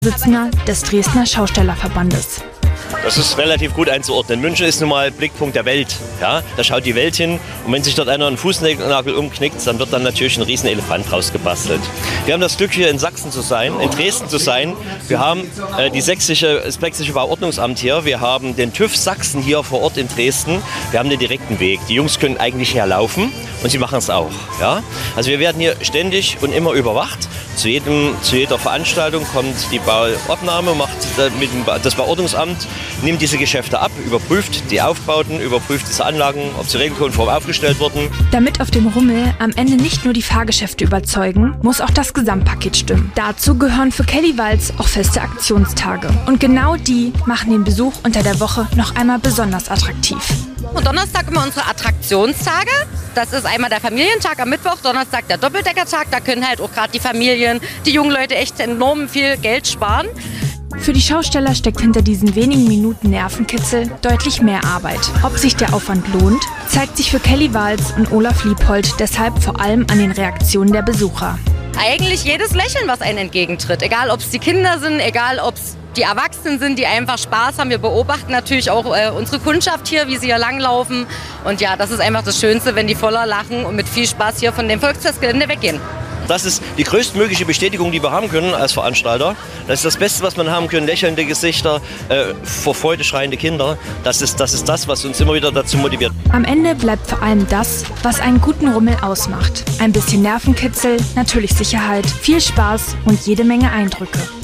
Vorsitzender des Dresdner Schaustellerverbandes. Das ist relativ gut einzuordnen. München ist nun mal Blickpunkt der Welt. Ja? Da schaut die Welt hin und wenn sich dort einer einen Fußnagel umknickt, dann wird dann natürlich ein riesen Elefant rausgebastelt. Wir haben das Glück, hier in Sachsen zu sein, in Dresden zu sein. Wir haben das Sächsische Bauordnungsamt hier. Wir haben den TÜV Sachsen hier vor Ort in Dresden. Wir haben den direkten Weg. Die Jungs können eigentlich herlaufen und sie machen es auch. Ja? Also wir werden hier ständig und immer überwacht. Zu jeder Veranstaltung kommt die Bauordnung, das Bauordnungsamt nimmt diese Geschäfte ab, überprüft die Aufbauten, überprüft diese Anlagen, ob sie regelkonform aufgestellt wurden. Damit auf dem Rummel am Ende nicht nur die Fahrgeschäfte überzeugen, muss auch das Gesamtpaket stimmen. Dazu gehören für Kelly Walz auch feste Aktionstage. Und genau die machen den Besuch unter der Woche noch einmal besonders attraktiv. Und Donnerstag immer unsere Attraktionstage. Das ist einmal der Familientag am Mittwoch, Donnerstag der Doppeldeckertag. Da können halt auch gerade die Familien, die jungen Leute echt enorm viel Geld sparen. Für die Schausteller steckt hinter diesen wenigen Minuten Nervenkitzel deutlich mehr Arbeit. Ob sich der Aufwand lohnt, zeigt sich für Kelly Walz und Olaf Liebhold deshalb vor allem an den Reaktionen der Besucher. Eigentlich jedes Lächeln, was einem entgegentritt. Egal, ob es die Kinder sind, egal, ob es die Erwachsenen sind, die einfach Spaß haben. Wir beobachten natürlich auch unsere Kundschaft hier, wie sie hier langlaufen. Und ja, das ist einfach das Schönste, wenn die voller Lachen und mit viel Spaß hier von dem Volksfestgelände weggehen. Das ist die größtmögliche Bestätigung, die wir haben können als Veranstalter. Das ist das Beste, was man haben können. Lächelnde Gesichter, vor Freude schreiende Kinder. Das ist das, was uns immer wieder dazu motiviert. Am Ende bleibt vor allem das, was einen guten Rummel ausmacht. Ein bisschen Nervenkitzel, natürlich Sicherheit, viel Spaß und jede Menge Eindrücke.